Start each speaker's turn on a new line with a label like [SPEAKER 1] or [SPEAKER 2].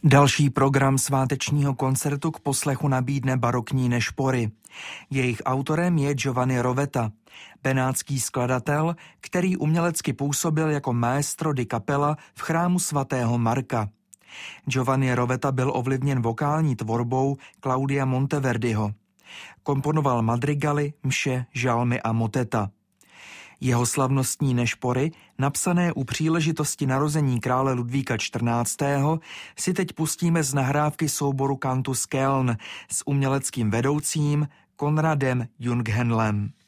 [SPEAKER 1] Další program svátečního koncertu k poslechu nabídne barokní nešpory. Jejich autorem je Giovanni Rovetta, benátský skladatel, který umělecky působil jako maestro di capella v chrámu svatého Marka. Giovanni Rovetta byl ovlivněn vokální tvorbou Claudia Monteverdiho. Komponoval madrigaly, mše, žalmy a moteta. Jeho slavnostní nešpory, napsané u příležitosti narození krále Ludvíka XIV., si teď pustíme z nahrávky souboru Cantus Köln s uměleckým vedoucím Konradem Junghenlem.